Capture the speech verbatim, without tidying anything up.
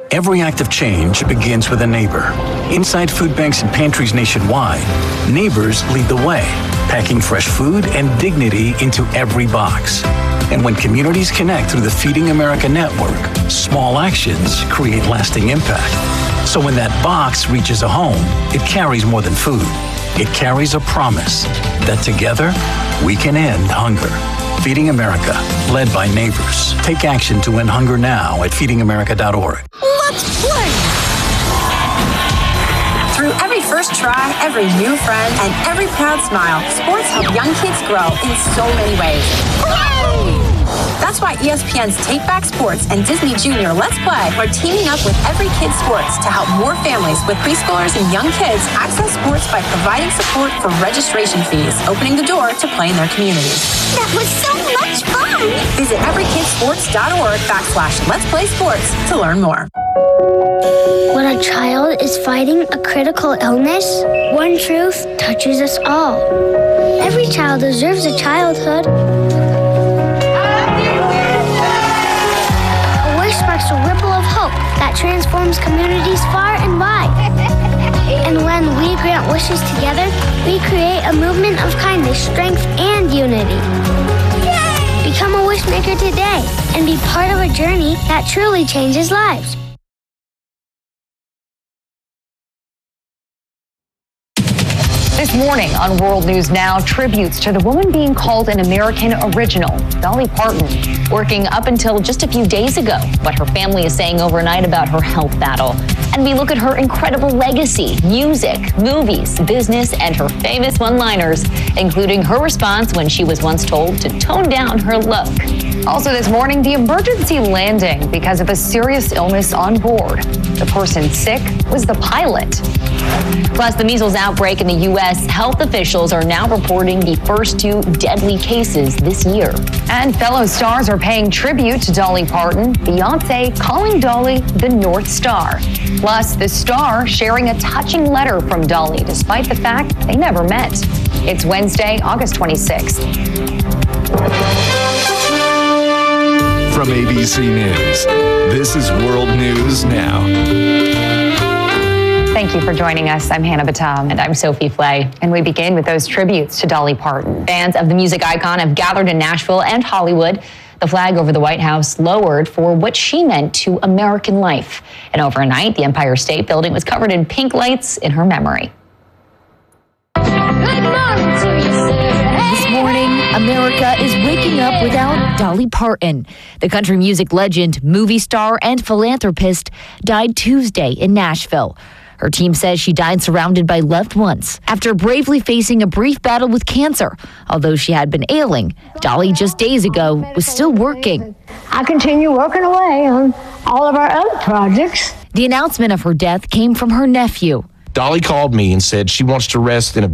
Every act of change begins with a neighbor. Inside food banks and pantries nationwide, neighbors lead the way, packing fresh food and dignity into every box. And when communities connect through the Feeding America network, small actions create lasting impact. So when that box reaches a home, it carries more than food. It carries a promise that together we can end hunger. Feeding America, led by neighbors. Take action to end hunger now at feeding america dot org. Let's play! Through every first try, every new friend, and every proud smile, sports help young kids grow in so many ways. Hooray! That's why E S P N's Take Back Sports and Disney Junior Let's Play are teaming up with Every Kid Sports to help more families with preschoolers and young kids access sports by providing support for registration fees, opening the door to play in their communities. That was so much fun! Visit every kid sports dot org backslash Let's Play Sports to learn more. When a child is fighting a critical illness, one truth touches us all. Every child deserves a childhood. Sparks a ripple of hope that transforms communities far and wide. And when we grant wishes together, we create a movement of kindness, strength, and unity. Yay! Become a wishmaker today and be part of a journey that truly changes lives. This morning on World News Now, tributes to the woman being called an American original, Dolly Parton, working up until just a few days ago, what her family is saying overnight about her health battle. And we look at her incredible legacy, music, movies, business, and her famous one-liners, including her response when she was once told to tone down her look. Also this morning, the emergency landing because of a serious illness on board. The person sick was the pilot. Plus, the measles outbreak in the U S, health officials are now reporting the first two deadly cases this year. And fellow stars are paying tribute to Dolly Parton, Beyoncé calling Dolly the North Star. Plus, the star sharing a touching letter from Dolly, despite the fact they never met. It's Wednesday, August twenty-sixth. From A B C News, this is World News Now. Thank you for joining us. I'm Hannah Batam. And I'm Sophie Flay. And we begin with those tributes to Dolly Parton. Fans of the music icon have gathered in Nashville and Hollywood. The flag over the White House lowered for what she meant to American life. And overnight, the Empire State Building was covered in pink lights in her memory. Good morning to you, sir. This morning, America is waking up without Dolly Parton. The country music legend, movie star, and philanthropist died Tuesday in Nashville. Her team says she died surrounded by loved ones after bravely facing a brief battle with cancer. Although she had been ailing, Dolly just days ago was still working. I continue working away on all of our other projects. The announcement of her death came from her nephew. Dolly called me and said she wants to rest in a